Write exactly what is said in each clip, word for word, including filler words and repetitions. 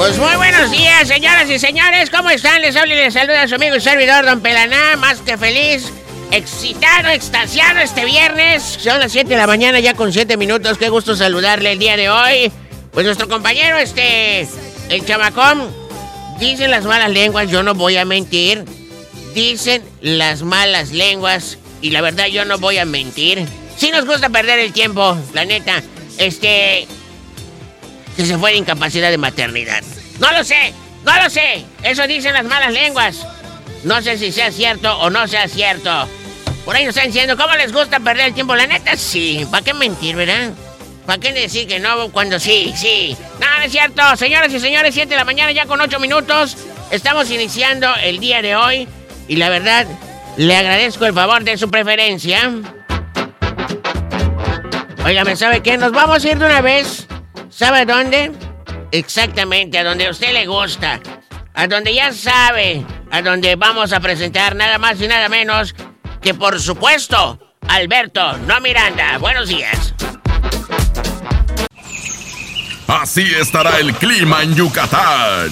Pues muy buenos días, señoras y señores. ¿Cómo están? Les habla y les saluda a su amigo y servidor, Don Pelaná. Más que feliz, excitado, extasiado este viernes. Son las siete de la mañana, ya con siete minutos. Qué gusto saludarle el día de hoy. Pues nuestro compañero, este, el chamacón, dicen las malas lenguas, yo no voy a mentir. Dicen las malas lenguas y la verdad yo no voy a mentir. Sí nos gusta perder el tiempo, la neta. Este... que se fue de incapacidad de maternidad. No lo sé, no lo sé. Eso dicen las malas lenguas. No sé si sea cierto o no sea cierto. Por ahí nos están diciendo, ¿cómo les gusta perder el tiempo? La neta, sí. ¿Para qué mentir, verdad? ¿Para qué decir que no cuando sí, sí? No, no es cierto. Señoras y señores, siete de la mañana ya con ocho minutos. Estamos iniciando el día de hoy. Y la verdad, le agradezco el favor de su preferencia. Óigame, ¿sabe qué? Nos vamos a ir de una vez. ¿Sabe a dónde? Exactamente, a donde a usted le gusta. A donde ya sabe. A donde vamos a presentar nada más y nada menos que, por supuesto, Alberto, no Miranda. Buenos días. Así estará el clima en Yucatán.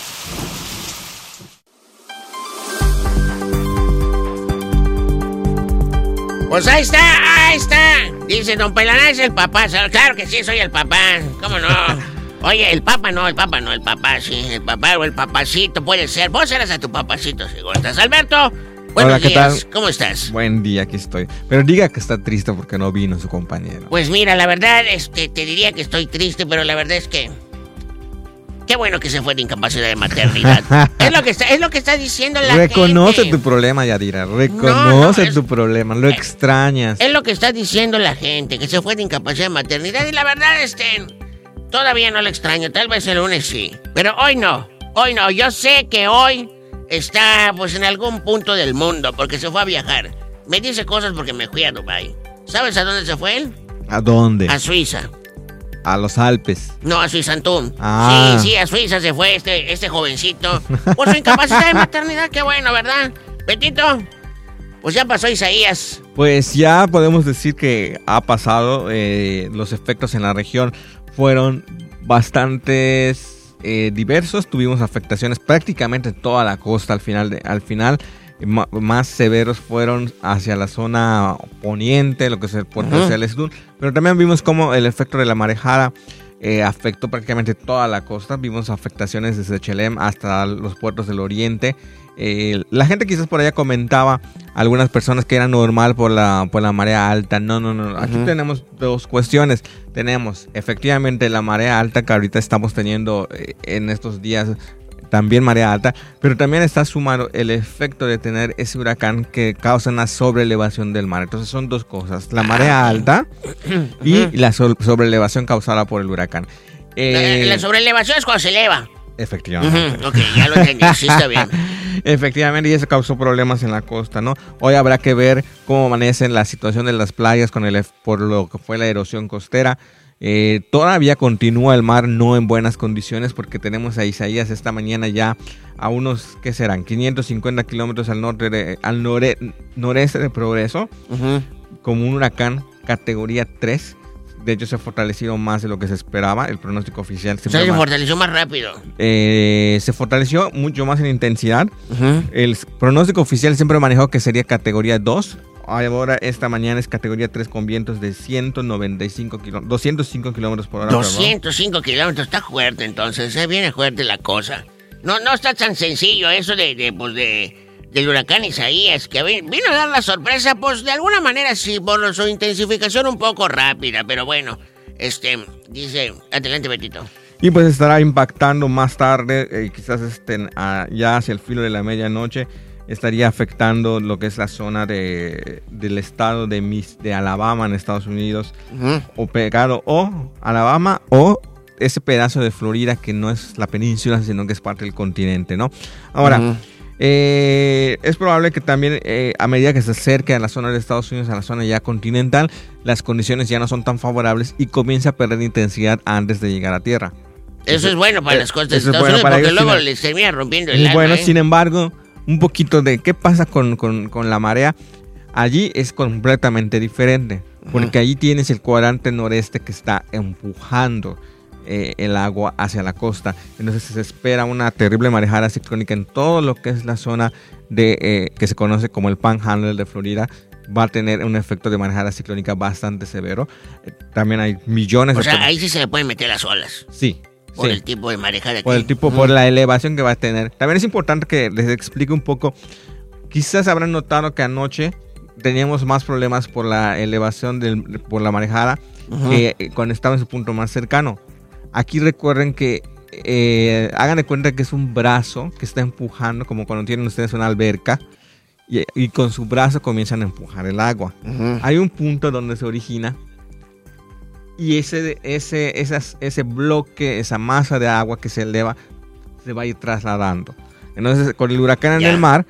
Pues ahí está, ahí está. Dice, Don Pelaná es el papá. Claro que sí, soy el papá. ¿Cómo no? Oye, el papá no, el papá no, el papá sí. El papá o el papacito puede ser. Vos eres a tu papacito, si gustas. Alberto, buenos Hola, ¿qué días. tal? ¿Cómo estás? Buen día, aquí estoy. Pero diga que está triste porque no vino su compañero. Pues mira, la verdad es que te diría que estoy triste, pero la verdad es que... qué bueno que se fue de incapacidad de maternidad. es lo que está, es lo que está diciendo la Reconoce gente. tu problema, Yadira. Reconoce No, no, es- tu problema. Lo es- extrañas. Es lo que está diciendo la gente, que se fue de incapacidad de maternidad. Y la verdad, este, todavía no lo extraño. Tal vez el lunes sí. Pero hoy no. Hoy no. Yo sé que hoy está, pues, en algún punto del mundo, porque se fue a viajar. Me dice cosas porque me fui a Dubái. ¿Sabes a dónde se fue él? ¿A dónde? A Suiza. A los Alpes. No, a Suizantún. Ah. Sí, sí, a Suiza se fue este, este jovencito. Por su incapacidad de maternidad, qué bueno, ¿verdad? Betito, pues ya pasó Isaías. Pues ya podemos decir que ha pasado. eh, los efectos en la región fueron bastantes eh, diversos. Tuvimos afectaciones prácticamente en toda la costa al final. De, al final ma- más severos fueron hacia la zona poniente, lo que es el puerto Ujú. de Celestún. Pero también vimos cómo el efecto de la marejada eh, afectó prácticamente toda la costa. Vimos afectaciones desde Chelem hasta los puertos del oriente. Eh, la gente quizás por allá comentaba, algunas personas, que era normal por la, por la marea alta. No, no, no. Aquí Ujú. tenemos dos cuestiones. Tenemos efectivamente la marea alta que ahorita estamos teniendo eh, en estos días. También marea alta, pero también está sumado el efecto de tener ese huracán que causa una sobreelevación del mar. Entonces son dos cosas, la marea alta y la so- sobreelevación causada por el huracán. Eh, La, la sobreelevación es cuando se eleva. efectivamente. Ujú, ok, ya lo entendí, sí está bien. Efectivamente, y eso causó problemas en la costa, ¿no? Hoy habrá que ver cómo amanece la situación de las playas con el, por lo que fue la erosión costera. Eh, todavía continúa el mar no en buenas condiciones, porque tenemos a Isaías esta mañana ya a unos, ¿qué serán? quinientos cincuenta kilómetros al norte de- al nore- noreste de Progreso, Ujú. como un huracán categoría tres. De hecho, se ha fortalecido más de lo que se esperaba. El pronóstico oficial O sea, siempre se ma- fortaleció más rápido. eh, se fortaleció mucho más en intensidad. Ujú. El s- pronóstico oficial siempre manejó que sería categoría dos. Ahora, esta mañana es categoría tres con vientos de ciento noventa y cinco kilómetros, doscientos cinco kilómetros por hora. perdón. doscientos cinco kilómetros, está fuerte entonces, eh, viene fuerte la cosa. No, no está tan sencillo eso de, de, pues de, del huracán Isaías, que vi- vino a dar la sorpresa, pues de alguna manera sí, por su intensificación un poco rápida, pero bueno, este, dice, adelante Betito. Y pues estará impactando más tarde, eh, quizás estén a- ya hacia el filo de la medianoche, estaría afectando lo que es la zona de, del estado de, Mis- de Alabama en Estados Unidos, Ujú. o pegado o Alabama o ese pedazo de Florida que no es la península, sino que es parte del continente, ¿no? Ahora, Ujú. eh, es probable que también eh, a medida que se acerque a la zona de Estados Unidos, a la zona ya continental, las condiciones ya no son tan favorables y comienza a perder intensidad antes de llegar a tierra. Eso es bueno para eh, las costas de eso es Estados bueno Unidos, para porque ellos, luego sin- les termina rompiendo el Y alma, bueno, ¿eh? sin embargo, un poquito de qué pasa con, con, con la marea. Allí es completamente diferente, porque allí tienes el cuadrante noreste que está empujando. eh, el agua hacia la costa. Entonces se espera una terrible marejada ciclónica en todo lo que es la zona de eh, que se conoce como el Panhandle de Florida. Va a tener un efecto de marejada ciclónica bastante severo. Eh, también hay millones o de... O sea, ahí sí se le pueden meter las olas. Sí. Por sí. el tipo de marejada. Por que... el tipo, uh-huh. por la elevación que va a tener. También es importante que les explique un poco. Quizás habrán notado que anoche teníamos más problemas por la elevación, del, por la marejada, uh-huh. que cuando estaba en su punto más cercano. Aquí recuerden que eh, hagan de cuenta que es un brazo que está empujando, como cuando tienen ustedes una alberca, y, y con su brazo comienzan a empujar el agua. Uh-huh. Hay un punto donde se origina y ese, ese, esas, ese bloque, esa masa de agua que se eleva, se va a ir trasladando. Entonces, con el huracán en yeah. el mar,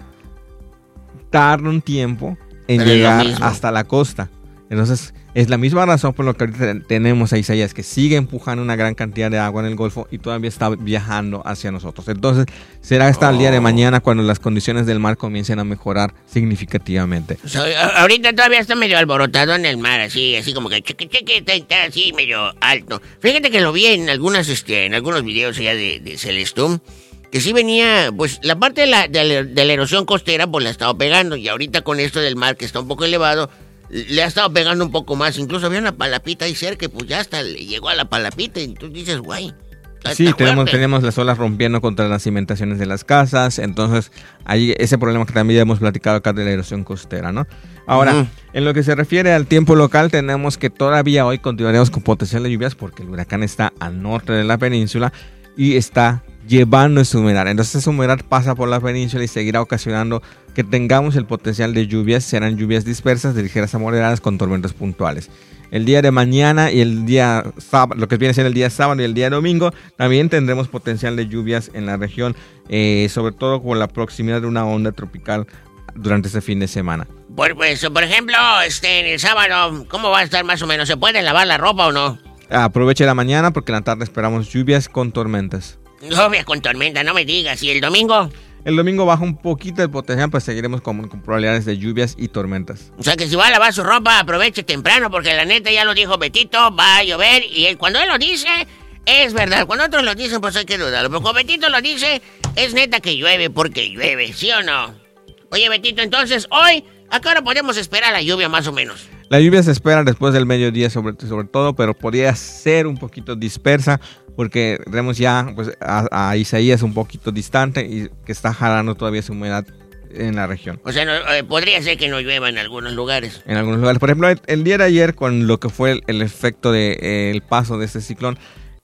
tarda un tiempo en Pero llegar hasta la costa. Entonces, es la misma razón por la que ahorita tenemos a Isaías, que sigue empujando una gran cantidad de agua en el Golfo y todavía está viajando hacia nosotros. Entonces, será hasta oh. el día de mañana cuando las condiciones del mar comiencen a mejorar significativamente. O sea, ahorita todavía está medio alborotado en el mar, así, así como que cheque, cheque, está, está así medio alto. Fíjate que lo vi en algunas, este, en algunos videos allá de, de Celestum, que sí venía, pues la parte de la, de la, de la erosión costera, pues la ha estado pegando, y ahorita con esto del mar que está un poco elevado, le ha estado pegando un poco más. Incluso había una palapita ahí cerca, pues ya hasta le llegó a la palapita, y tú dices, guay. Sí, tenemos, tenemos las olas rompiendo contra las cimentaciones de las casas, entonces hay ese problema que también ya hemos platicado acá de la erosión costera, ¿no? Ahora, uh-huh. en lo que se refiere al tiempo local, tenemos que todavía hoy continuaremos con potencial de lluvias porque el huracán está al norte de la península y está llevando esa humedad. Entonces esa humedad pasa por la península y seguirá ocasionando que tengamos el potencial de lluvias. Serán lluvias dispersas de ligeras a moderadas con tormentas puntuales. El día de mañana y el día sábado, lo que viene siendo el día sábado y el día domingo, también tendremos potencial de lluvias en la región, eh, sobre todo con la proximidad de una onda tropical durante este fin de semana. Por, pues, por ejemplo, este, en el sábado, ¿cómo va a estar más o menos? ¿Se puede lavar la ropa o no? Aproveche la mañana porque en la tarde esperamos lluvias con tormentas. Lluvias con tormenta, no me digas. ¿Y el domingo? El domingo baja un poquito el potencial, pues seguiremos con, con probabilidades de lluvias y tormentas. O sea que si va a lavar su ropa, aproveche temprano, porque la neta ya lo dijo Betito, va a llover, y él, cuando él lo dice, es verdad. Cuando otros lo dicen, pues hay que dudarlo. Pero cuando Betito lo dice, es neta que llueve porque llueve, ¿sí o no? Oye, Betito, entonces, hoy, ¿a qué hora podemos esperar la lluvia más o menos? La lluvia se espera después del mediodía sobre, sobre todo, pero podría ser un poquito dispersa, porque tenemos ya pues, a, a Isaías un poquito distante y que está jalando todavía su humedad en la región. O sea, no, eh, podría ser que no llueva en algunos lugares. En algunos lugares. Por ejemplo, el, el día de ayer, con lo que fue el, el efecto del de, eh, paso de este ciclón,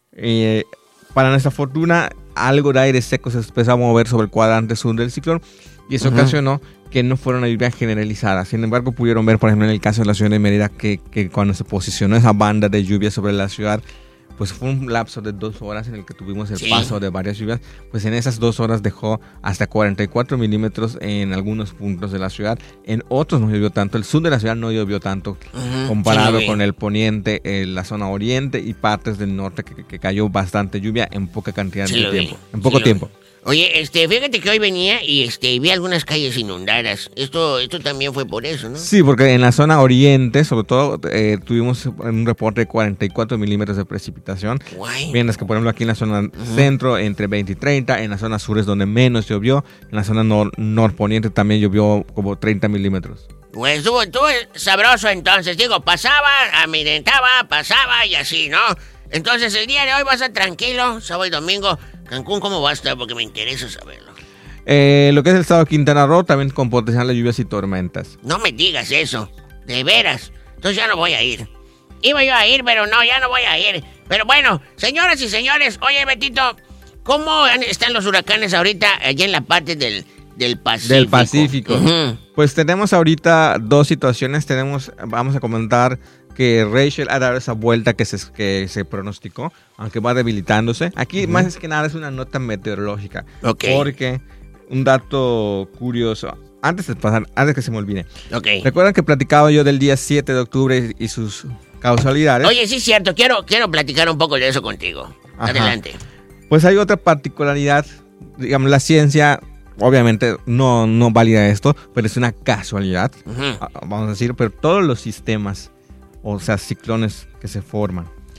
eh, para nuestra fortuna, algo de aire seco se empezó a mover sobre el cuadrante sur del ciclón y eso uh-huh. ocasionó que no fuera una lluvia generalizada. Sin embargo, pudieron ver, por ejemplo, en el caso de la ciudad de Mérida, que, que cuando se posicionó esa banda de lluvia sobre la ciudad, pues fue un lapso de dos horas en el que tuvimos el sí. paso de varias lluvias. Pues en esas dos horas dejó hasta cuarenta y cuatro milímetros en algunos puntos de la ciudad. En otros no llovió tanto. El sur de la ciudad no llovió tanto uh-huh. comparado sí, con el poniente, eh, la zona oriente y partes del norte que, que cayó bastante lluvia en poca cantidad sí, de tiempo. En poco sí, tiempo. Oye, este, fíjate que hoy venía y este vi algunas calles inundadas. Esto, esto también fue por eso, ¿no? Sí, porque en la zona oriente, sobre todo, eh, tuvimos un reporte de cuarenta y cuatro milímetros de precipitación. Guay. Mientras que, por ejemplo, aquí en la zona uh-huh. centro, entre veinte y treinta, en la zona sur es donde menos llovió, en la zona nor- norponiente también llovió como treinta milímetros. Pues estuvo, estuvo sabroso entonces, digo, pasaba, ambientaba, pasaba y así, ¿no? Entonces el día de hoy va a ser tranquilo, sábado y domingo. Cancún, ¿cómo va a estar? Porque me interesa saberlo. Eh, lo que es el estado de Quintana Roo, también con potencial de lluvias y tormentas. No me digas eso, de veras. Entonces ya no voy a ir. Iba yo a ir, pero no, ya no voy a ir. Pero bueno, señoras y señores, oye, Betito, ¿cómo están los huracanes ahorita allá en la parte del, del Pacífico? Del Pacífico. Uh-huh. Pues tenemos ahorita dos situaciones. Tenemos, vamos a comentar que Rachel ha dado esa vuelta que se, que se pronosticó, aunque va debilitándose. Aquí, uh-huh. más es que nada, es una nota meteorológica. Okay. Porque un dato curioso, antes de pasar, antes que se me olvide. Okay. ¿Recuerdan que platicaba yo del día siete de octubre y sus causalidades? Oye, sí es cierto, quiero, quiero platicar un poco de eso contigo. Ajá. Adelante. Pues hay otra particularidad, digamos, la ciencia obviamente no, no valida esto, pero es una casualidad, uh-huh. vamos a decir, pero todos los sistemas, o sea, ciclones que se forman,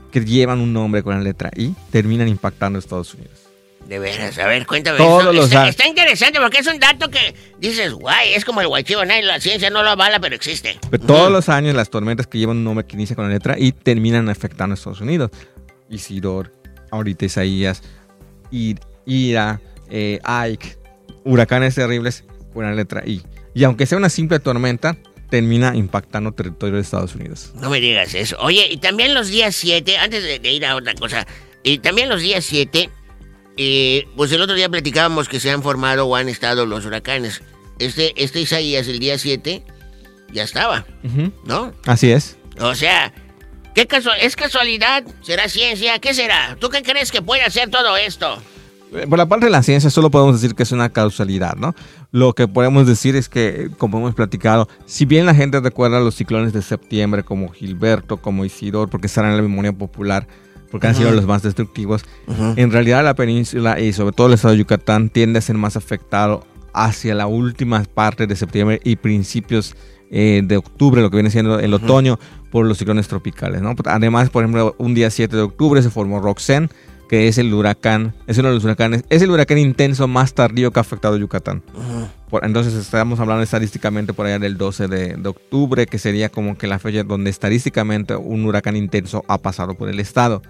que llevan un nombre con la letra I terminan impactando a Estados Unidos. De veras, a ver, cuéntame Todos eso. los Está, a- está interesante porque es un dato que dices, guay, es como el guachivo, ¿no? La ciencia no lo avala, pero existe. Pero todos Mm. los años las tormentas que llevan un nombre que inicia con la letra I terminan afectando a Estados Unidos. Isidor, ahorita Isaías, I- Ira, eh, Ike, huracanes terribles con la letra I. Y aunque sea una simple tormenta, termina impactando territorio de Estados Unidos. No me digas eso. Oye, y también los días siete, antes de, de ir a otra cosa, y también los días siete, eh, pues el otro día platicábamos que se han formado o han estado los huracanes. Este, este Isaías, el día siete, ya estaba, Ujú. ¿no? Así es. O sea, ¿qué casu- ¿es casualidad? ¿Será ciencia? ¿Qué será? ¿Tú qué crees que puede hacer todo esto? Eh, Por la parte de la ciencia solo podemos decir que es una causalidad, ¿no? Lo que podemos decir es que, como hemos platicado, si bien la gente recuerda los ciclones de septiembre como Gilberto, como Isidor, porque están en la memoria popular, porque han sido los más destructivos, Ujú. en realidad la península y sobre todo el estado de Yucatán tiende a ser más afectado hacia la última parte de septiembre y principios eh, de octubre, lo que viene siendo el otoño, por los ciclones tropicales, ¿no? Además, por ejemplo, un día siete de octubre se formó Roxanne, que es el huracán, es uno de los huracanes, es el huracán intenso más tardío que ha afectado a Yucatán. Ujú. Por- entonces estamos hablando estadísticamente por allá del doce de, de octubre, que sería como que la fecha donde estadísticamente un huracán intenso ha pasado por el estado.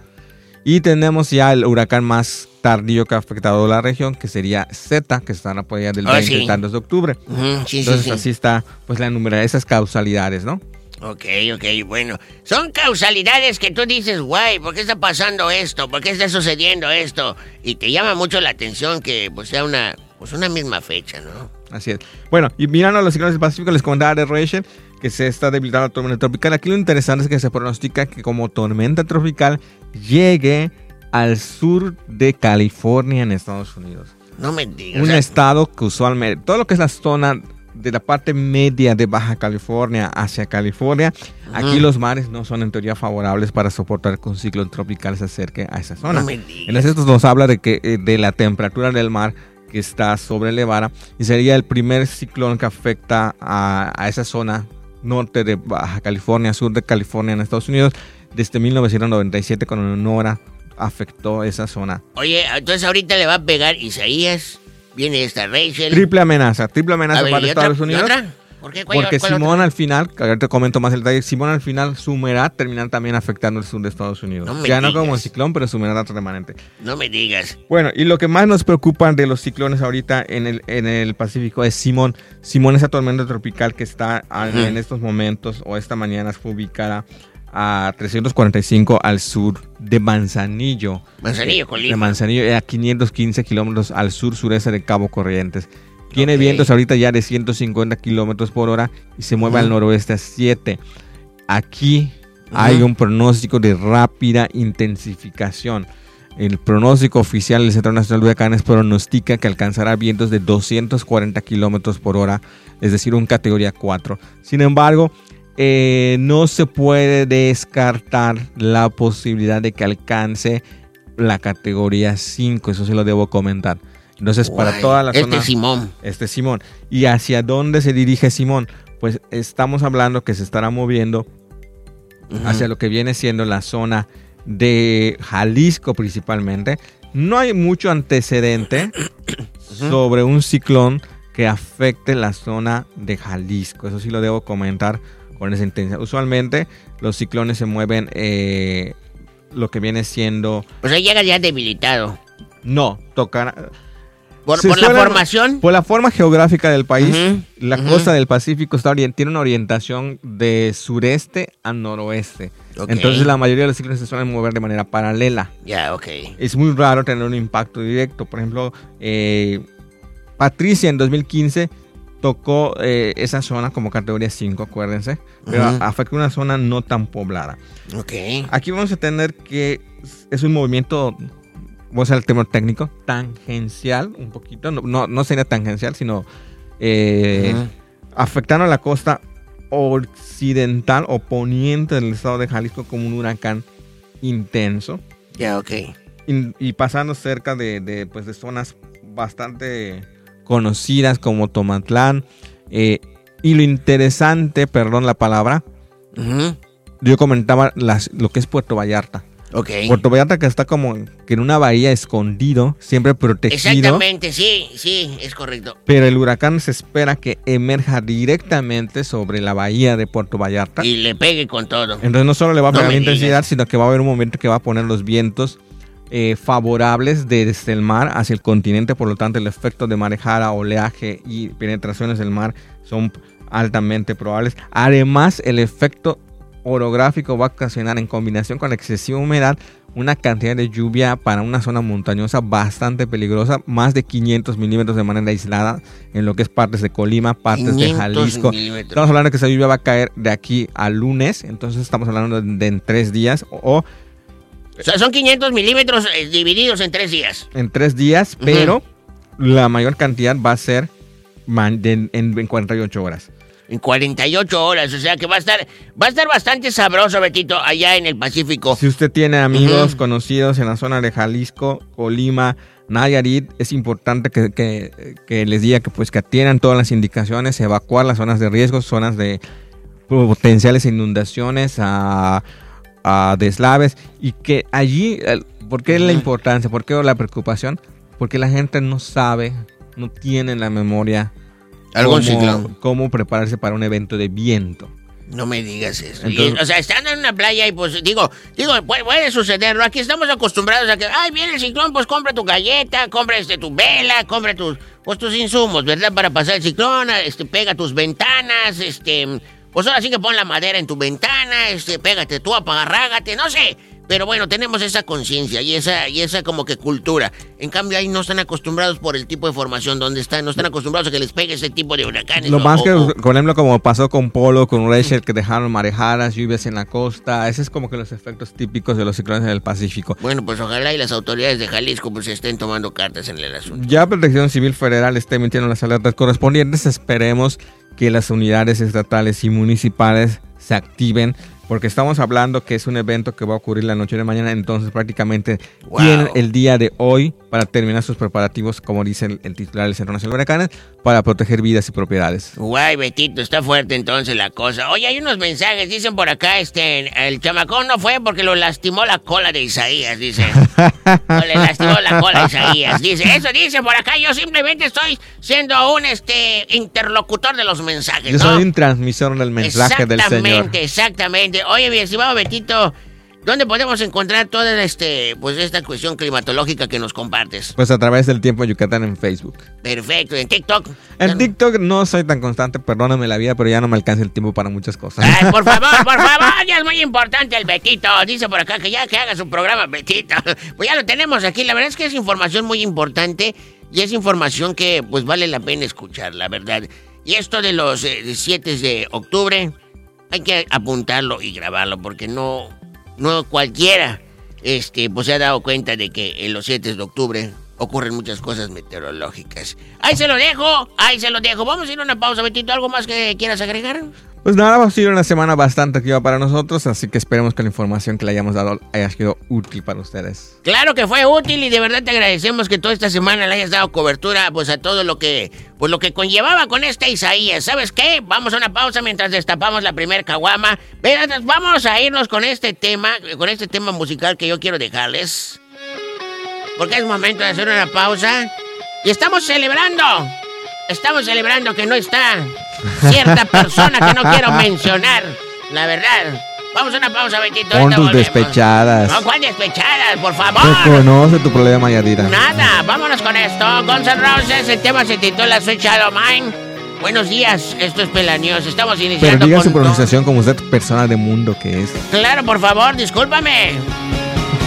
Y tenemos ya el huracán más tardío que ha afectado a la región, que sería Zeta, que estará por allá del Ah, veinte sí. y tantos de octubre. Ujú, sí, Entonces sí, sí. así está pues la enumeración de esas causalidades, ¿no? Ok, ok, bueno. Son causalidades que tú dices, guay, ¿por qué está pasando esto? ¿Por qué está sucediendo esto? Y te llama mucho la atención que pues sea una, pues una misma fecha, ¿no? Así es. Bueno, y mirando a los ciclones del Pacífico, les comentaba de Rachel que se está debilitando la tormenta tropical. Aquí lo interesante es que se pronostica que como tormenta tropical llegue al sur de California en Estados Unidos. No me digas. Un o sea, estado que usualmente, todo lo que es la zona de la parte media de Baja California hacia California, aquí Ujú. los mares no son en teoría favorables para soportar que un ciclón tropical se acerque a esa zona. No me digas. Entonces esto nos habla de que eh, de la temperatura del mar que está sobrelevada y sería el primer ciclón que afecta a, a esa zona norte de Baja California, sur de California en Estados Unidos desde mil novecientos noventa y siete cuando Nora afectó esa zona. Oye, entonces ahorita le va a pegar Isaías, viene esta Rachel. Triple amenaza, triple amenaza A ver, para ¿y otra? Estados ¿Y Unidos. otra? ¿Por qué? ¿Cuál- Porque cuál Simón otra? al final, que ahorita te comento más el detalle, Simón al final, su humedad termina también afectando el sur de Estados Unidos. No me ya no digas. como el ciclón, pero su humedad remanente. No me digas. Bueno, y lo que más nos preocupa de los ciclones ahorita en el, en el Pacífico es Simón. Simón, esa tormenta tropical que está a- Ujú. en estos momentos, o esta mañana fue ubicada a trescientos cuarenta y cinco al sur de Manzanillo. Manzanillo, Eh, Colima. De Manzanillo, eh, a quinientos quince kilómetros al sur-sureste de Cabo Corrientes. Tiene Ok. vientos ahorita ya de ciento cincuenta kilómetros por hora y se mueve Ujú. al noroeste a siete. Aquí Ujú. hay un pronóstico de rápida intensificación. El pronóstico oficial del Centro Nacional de Huracanes pronostica que alcanzará vientos de doscientos cuarenta kilómetros por hora, es decir, un categoría cuatro. Sin embargo, eh, no se puede descartar la posibilidad de que alcance la categoría cinco, eso se lo debo comentar. Entonces, para Guay. toda la Este zona... Simón. Este Simón. ¿Y hacia dónde se dirige Simón? Pues estamos hablando que se estará moviendo Ujú. hacia lo que viene siendo la zona de Jalisco principalmente. No hay mucho antecedente sobre un ciclón que afecte la zona de Jalisco. Eso sí lo debo comentar con esa intensidad. Usualmente los ciclones se mueven eh, lo que viene siendo... Pues ahí llega ya debilitado. No, tocar... Por, Se por la suelen- formación. Por la forma geográfica del país, Ujú, la ujú. costa del Pacífico está orient- tiene una orientación de sureste a noroeste. Ok. Entonces la mayoría de los ciclones se suelen mover de manera paralela. Ya, ok. Es muy raro tener un impacto directo. Por ejemplo, eh, Patricia en dos mil quince tocó eh, esa zona como categoría cinco, acuérdense. Pero Ujú. afectó una zona no tan poblada. Ok. Aquí vamos a tener que es un movimiento, vamos a usar el término técnico, tangencial, un poquito, no, no, no sería tangencial, sino eh, Ujú. afectando a la costa occidental o poniente del estado de Jalisco como un huracán intenso Ya, ok. y, y pasando cerca de, de, pues, de zonas bastante conocidas como Tomatlán. Eh, y lo interesante, perdón la palabra, Ujú. yo comentaba las, lo que es Puerto Vallarta. Ok. Puerto Vallarta que está como que en una bahía escondido, siempre protegido. Exactamente, sí, sí, es correcto. Pero el huracán se espera que emerja directamente sobre la bahía de Puerto Vallarta. Y le pegue con todo. Entonces no solo le va a No pegar me la intensidad, digas. sino que va a haber un momento que va a poner los vientos eh, favorables desde el mar hacia el continente. Por lo tanto, el efecto de marejada, oleaje y penetraciones del mar son altamente probables. Además, el efecto orográfico va a ocasionar, en combinación con la excesiva humedad, una cantidad de lluvia para una zona montañosa bastante peligrosa, más de quinientos milímetros de manera aislada en lo que es partes de Colima, partes de Jalisco. milímetros. Estamos hablando de que esa lluvia va a caer de aquí al lunes, entonces estamos hablando de, de en tres días o, O sea, son quinientos milímetros eh, divididos en tres días. en tres días, pero la mayor cantidad va a ser man- de- en, en cuarenta y ocho horas. En cuarenta y ocho horas, o sea que va a estar va a estar bastante sabroso, Betito, allá en el Pacífico. Si usted tiene amigos Ujú. conocidos en la zona de Jalisco, Colima, Nayarit, es importante que, que, que les diga que pues que atiendan todas las indicaciones, evacuar las zonas de riesgo, zonas de potenciales inundaciones, a, a deslaves, y que allí, el- ¿por qué la importancia? ¿Por qué la preocupación? Porque la gente no sabe, no tiene en la memoria Algún cómo, ciclón. cómo prepararse para un evento de viento. No me digas eso. Entonces- Y, o sea, estando en una playa y pues digo, digo, puede, puede sucederlo. Aquí estamos acostumbrados a que, ay, viene el ciclón, pues compra tu galleta, compra este tu vela, compra tus pues tus insumos, ¿verdad? Para pasar el ciclón, este pega tus ventanas, este, pues ahora sí que pon la madera en tu ventana, este, pégate tú, apagarrágate, no sé. Pero bueno, tenemos esa conciencia y esa, y esa como que cultura. En cambio, ahí no están acostumbrados por el tipo de formación donde están, no están acostumbrados a que les pegue ese tipo de huracanes. Lo o- más que, o- por ejemplo, como pasó con Polo, con Rachel, que dejaron marejadas, lluvias en la costa, ese es como que los efectos típicos de los ciclones en el Pacífico. Bueno, pues ojalá y las autoridades de Jalisco pues estén tomando cartas en el asunto. Ya Protección Civil Federal esté emitiendo las alertas correspondientes, esperemos que las unidades estatales y municipales se activen, porque estamos hablando que es un evento que va a ocurrir la noche de mañana, entonces prácticamente Wow. tienen el día de hoy para terminar sus preparativos, como dice el, el titular del Centro Nacional de Huracanes, para proteger vidas y propiedades. Guay, Betito, está fuerte entonces la cosa. Oye, hay unos mensajes, dicen por acá, este, el chamacón no fue porque lo lastimó la cola de Isaías, dice. No le lastimó la cola a Isaías, dice. Eso dice por acá, yo simplemente estoy siendo un, este, interlocutor de los mensajes, Yo ¿no? soy un transmisor del mensaje del Señor. Exactamente, exactamente. Oye, mi estimado Betito, ¿dónde podemos encontrar toda este, pues esta cuestión climatológica que nos compartes? Pues a través del Tiempo Yucatán en Facebook. Perfecto, en TikTok. En TikTok no soy tan constante, perdóname la vida, pero ya no me alcanza el tiempo para muchas cosas. Ay, por favor, por favor, ya es muy importante el Betito. Dice por acá que ya que haga su programa, Betito. Pues ya lo tenemos aquí. La verdad es que es información muy importante y es información que pues vale la pena escuchar, la verdad. Y esto de los eh, siete de octubre, hay que apuntarlo y grabarlo porque no, no cualquiera este, pues se ha dado cuenta de que en los siete de octubre ocurren muchas cosas meteorológicas. Ahí se lo dejo, ahí se lo dejo. Vamos a ir a una pausa, Betito. ¿Algo más que quieras agregar? Pues nada, va a ser una semana bastante activa para nosotros, así que esperemos que la información que le hayamos dado haya sido útil para ustedes. Claro que fue útil y de verdad te agradecemos que toda esta semana le hayas dado cobertura pues a todo lo que pues lo que conllevaba con este Isaías. ¿Sabes qué? Vamos a una pausa mientras destapamos la primer caguama. Pero vamos a irnos con este tema, con este tema musical que yo quiero dejarles. Porque es momento de hacer una pausa y estamos celebrando. Estamos celebrando que no está cierta persona que no quiero mencionar, la verdad. Vamos a una pausa, Betito. Pon ahorita tus volvemos. despechadas. No, ¿cuál despechadas? Por favor. Reconoce tu problema, Yadira. Nada, vámonos con esto. Guns N' Roses, el tema se titula Sweet Shadow Mine. Buenos días, esto es Pelanews. Estamos iniciando Pero diga con su todo. pronunciación como usted, persona de mundo que es. Claro, por favor, discúlpame.